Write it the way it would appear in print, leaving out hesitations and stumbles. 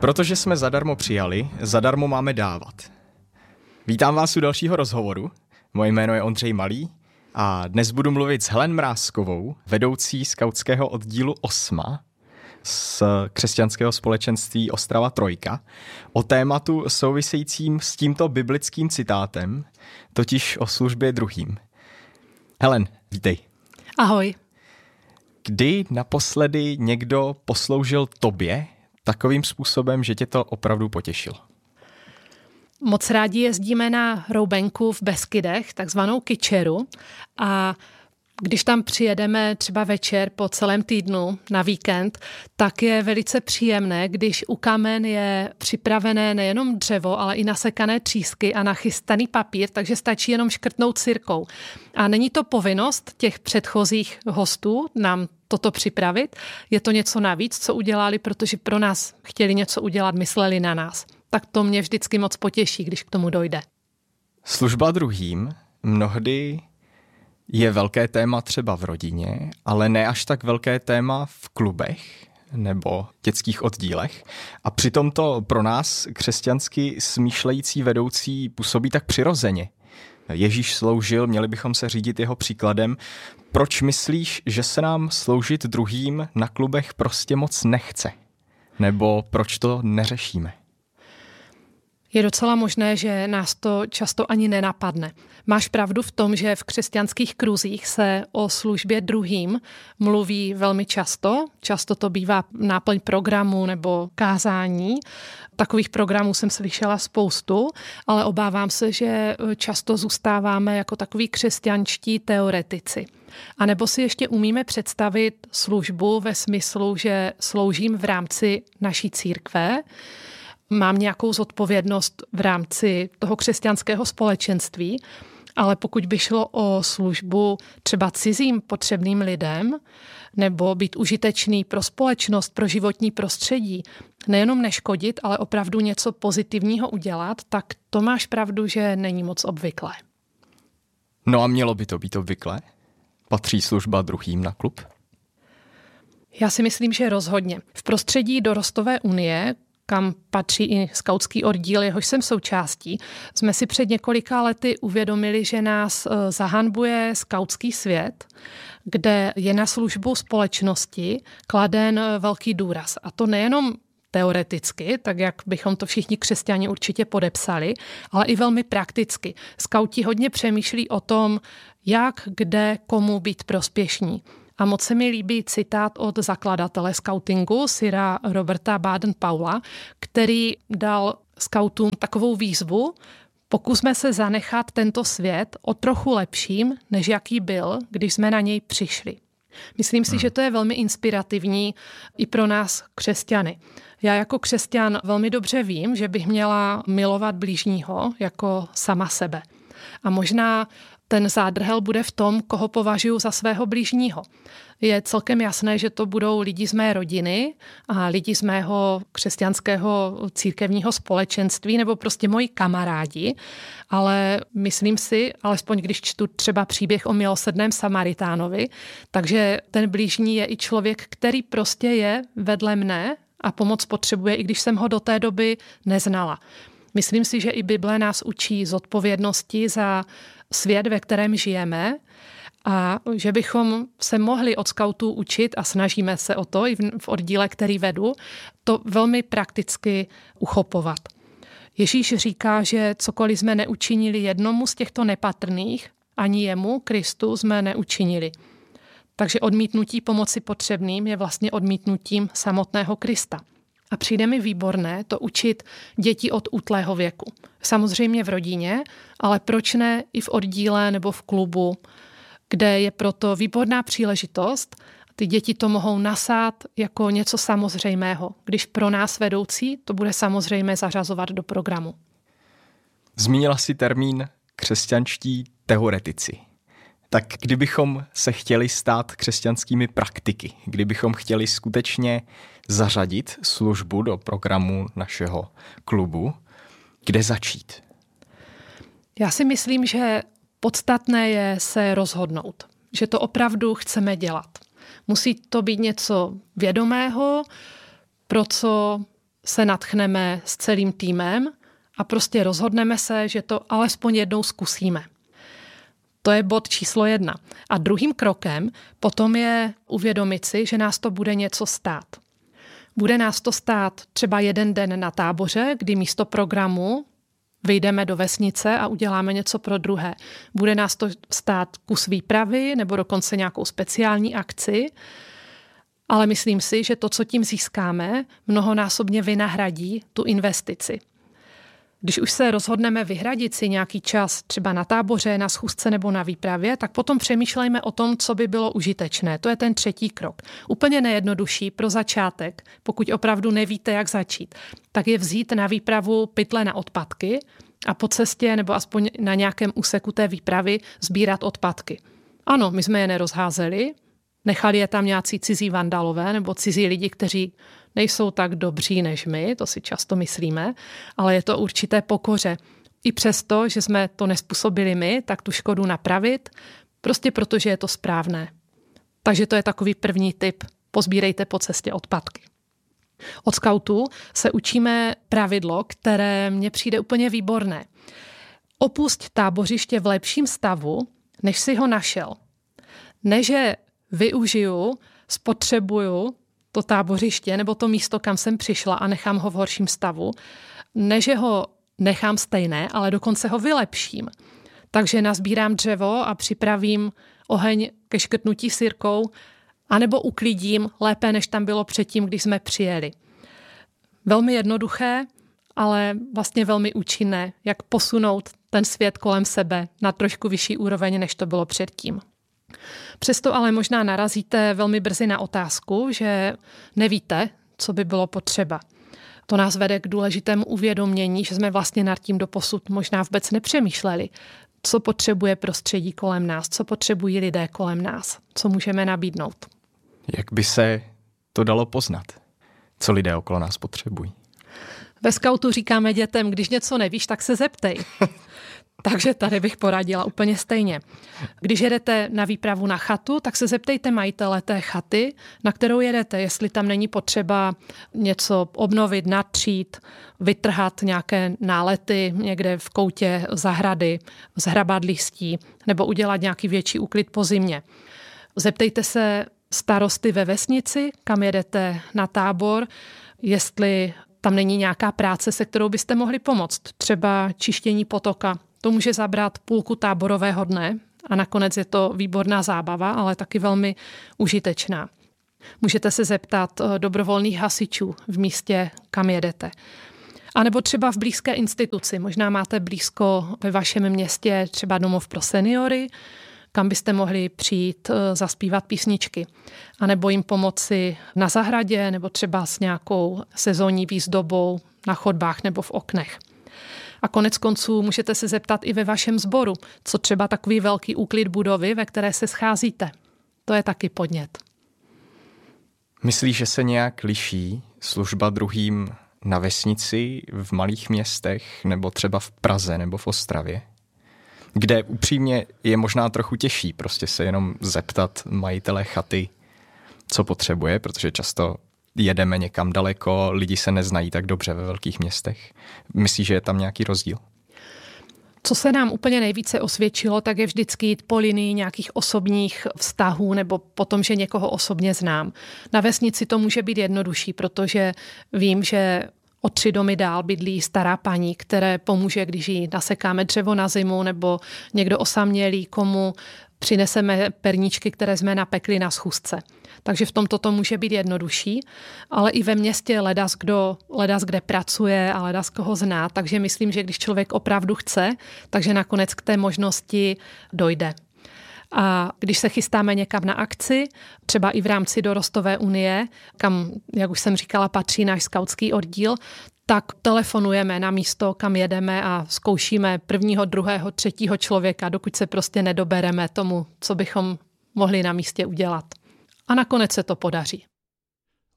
Protože jsme zadarmo přijali, zadarmo máme dávat. Vítám vás u dalšího rozhovoru. Moje jméno je Ondřej Malý a dnes budu mluvit s Helen Mrázkovou, vedoucí skautského oddílu Osma z křesťanského společenství Ostrava Trojka, o tématu souvisejícím s tímto biblickým citátem, totiž o službě druhým. Helen, vítej. Ahoj. Kdy naposledy někdo posloužil tobě takovým způsobem, že tě to opravdu potěšilo? Moc rádi jezdíme na roubenku v Beskydech, takzvanou kyčeru, a když tam přijedeme třeba večer po celém týdnu na víkend, tak je velice příjemné, když u kamen je připravené nejenom dřevo, ale i nasekané třísky a nachystaný papír, takže stačí jenom škrtnout sirkou. A není to povinnost těch předchozích hostů nám toto připravit, je to něco navíc, co udělali, protože pro nás chtěli něco udělat, mysleli na nás. Tak to mě vždycky moc potěší, když k tomu dojde. Služba druhým mnohdy je velké téma třeba v rodině, ale ne až tak velké téma v klubech nebo dětských oddílech. A přitom to pro nás křesťansky smýšlející vedoucí působí tak přirozeně. Ježíš sloužil, měli bychom se řídit jeho příkladem. Proč myslíš, že se nám sloužit druhým na klubech prostě moc nechce? Nebo proč to neřešíme? Je docela možné, že nás to často ani nenapadne. Máš pravdu v tom, že v křesťanských kruzích se o službě druhým mluví velmi často. Často to bývá náplň programu nebo kázání. Takových programů jsem slyšela spoustu, ale obávám se, že často zůstáváme jako takoví křesťanští teoretici. A nebo si ještě umíme představit službu ve smyslu, že sloužím v rámci naší církve, mám nějakou zodpovědnost v rámci toho křesťanského společenství, ale pokud by šlo o službu třeba cizím potřebným lidem, nebo být užitečný pro společnost, pro životní prostředí, nejenom neškodit, ale opravdu něco pozitivního udělat, tak to máš pravdu, že není moc obvyklé. No a mělo by to být obvyklé? Patří služba druhým na klub? Já si myslím, že rozhodně. V prostředí Dorostové unie, kam patří i skautský oddíl, jehož jsem součástí, jsme si před několika lety uvědomili, že nás zahanbuje skautský svět, kde je na službu společnosti kladen velký důraz. A to nejenom teoreticky, tak jak bychom to všichni křesťani určitě podepsali, ale i velmi prakticky. Skauti hodně přemýšlí o tom, jak, kde, komu být prospěšní. A moc se mi líbí citát od zakladatele skautingu, Sira Roberta Baden-Powella, který dal skautům takovou výzvu: pokusme se zanechat tento svět o trochu lepším, než jaký byl, když jsme na něj přišli. Myslím si, že to je velmi inspirativní i pro nás křesťany. Já jako křesťan velmi dobře vím, že bych měla milovat blížního jako sama sebe. A možná ten zádrhel bude v tom, koho považuji za svého blížního. Je celkem jasné, že to budou lidi z mé rodiny a lidi z mého křesťanského církevního společenství nebo prostě moji kamarádi, ale myslím si, alespoň když čtu třeba příběh o milosrdném Samaritánovi, takže ten blížní je i člověk, který prostě je vedle mne a pomoc potřebuje, i když jsem ho do té doby neznala. Myslím si, že i Bible nás učí zodpovědnosti za svět, ve kterém žijeme, a že bychom se mohli od skautů učit, a snažíme se o to i v oddíle, který vedu, to velmi prakticky uchopovat. Ježíš říká, že cokoliv jsme neučinili jednomu z těchto nepatrných, ani jemu, Kristu, jsme neučinili. Takže odmítnutí pomoci potřebným je vlastně odmítnutím samotného Krista. A přijde mi výborné to učit děti od útlého věku. Samozřejmě v rodině, ale proč ne i v oddíle nebo v klubu, kde je proto výborná příležitost. Ty děti to mohou nasát jako něco samozřejmého, když pro nás vedoucí to bude samozřejmé zařazovat do programu. Zmínila si termín křesťanští teoretici. Tak kdybychom se chtěli stát křesťanskými praktiky, kdybychom chtěli skutečně zařadit službu do programu našeho klubu, kde začít? Já si myslím, že podstatné je se rozhodnout, že to opravdu chceme dělat. Musí to být něco vědomého, pro co se nadchneme s celým týmem a prostě rozhodneme se, že to alespoň jednou zkusíme. To je bod číslo 1. A druhým krokem potom je uvědomit si, že nás to bude něco stát. Bude nás to stát třeba jeden den na táboře, kdy místo programu vyjdeme do vesnice a uděláme něco pro druhé. Bude nás to stát kus výpravy nebo dokonce nějakou speciální akci, ale myslím si, že to, co tím získáme, mnohonásobně vynahradí tu investici. Když už se rozhodneme vyhradit si nějaký čas třeba na táboře, na schůzce nebo na výpravě, tak potom přemýšlejme o tom, co by bylo užitečné. To je ten třetí krok. Úplně nejjednodušší pro začátek, pokud opravdu nevíte, jak začít, tak je vzít na výpravu pytle na odpadky a po cestě nebo aspoň na nějakém úseku té výpravy sbírat odpadky. Ano, my jsme je nerozházeli, nechali je tam nějací cizí vandalové nebo cizí lidi, kteří nejsou tak dobří než my, to si často myslíme, ale je to určité pokoře. I přesto, že jsme to nezpůsobili my, tak tu škodu napravit, prostě protože je to správné. Takže to je takový první tip. Pozbírejte po cestě odpadky. Od skautů se učíme pravidlo, které mně přijde úplně výborné. Opusť tábořiště v lepším stavu, než si ho našel. Ne, že využiju, spotřebuju to tábořiště nebo to místo, kam jsem přišla a nechám ho v horším stavu, ne, že ho nechám stejné, ale dokonce ho vylepším. Takže nazbírám dřevo a připravím oheň ke škrtnutí sirkou, anebo uklidím lépe, než tam bylo předtím, když jsme přijeli. Velmi jednoduché, ale vlastně velmi účinné, jak posunout ten svět kolem sebe na trošku vyšší úroveň, než to bylo předtím. Přesto ale možná narazíte velmi brzy na otázku, že nevíte, co by bylo potřeba. To nás vede k důležitému uvědomění, že jsme vlastně nad tím doposud možná vůbec nepřemýšleli, co potřebuje prostředí kolem nás, co potřebují lidé kolem nás, co můžeme nabídnout. Jak by se to dalo poznat? Co lidé okolo nás potřebují? Ve skautu říkáme dětem, když něco nevíš, tak se zeptej. Takže tady bych poradila úplně stejně. Když jedete na výpravu na chatu, tak se zeptejte majitele té chaty, na kterou jedete, jestli tam není potřeba něco obnovit, natřít, vytrhat nějaké nálety někde v koutě zahrady, zhrabat listí nebo udělat nějaký větší úklid po zimě. Zeptejte se starosty ve vesnici, kam jedete na tábor, jestli tam není nějaká práce, se kterou byste mohli pomoct. Třeba čištění potoka. To může zabrat půlku táborového dne a nakonec je to výborná zábava, ale taky velmi užitečná. Můžete se zeptat dobrovolných hasičů v místě, kam jedete. A nebo třeba v blízké instituci. Možná máte blízko ve vašem městě třeba domov pro seniory, kam byste mohli přijít zaspívat písničky. A nebo jim pomoci na zahradě, nebo třeba s nějakou sezónní výzdobou na chodbách nebo v oknech. A konec konců můžete se zeptat i ve vašem sboru, co třeba takový velký úklid budovy, ve které se scházíte. To je taky podnět. Myslíš, že se nějak liší služba druhým na vesnici, v malých městech, nebo třeba v Praze nebo v Ostravě? Kde upřímně je možná trochu těžší prostě se jenom zeptat majitele chaty, co potřebuje, protože často jedeme někam daleko, lidi se neznají tak dobře ve velkých městech. Myslíš, že je tam nějaký rozdíl? Co se nám úplně nejvíce osvědčilo, tak je vždycky jít po linii nějakých osobních vztahů nebo po tom, že někoho osobně znám. Na vesnici to může být jednodušší, protože vím, že o 3 domy dál bydlí stará paní, které pomůže, když jí nasekáme dřevo na zimu, nebo někdo osamělý, komu přineseme perníčky, které jsme napekli na schůzce. Takže v tomto to může být jednodušší, ale i ve městě ledas kde pracuje a ledas koho zná, takže myslím, že když člověk opravdu chce, takže nakonec k té možnosti dojde. A když se chystáme někam na akci, třeba i v rámci Dorostové unie, kam, jak už jsem říkala, patří náš skautský oddíl, tak telefonujeme na místo, kam jedeme a zkoušíme 1., 2., 3. člověka, dokud se prostě nedobereme tomu, co bychom mohli na místě udělat. A nakonec se to podaří.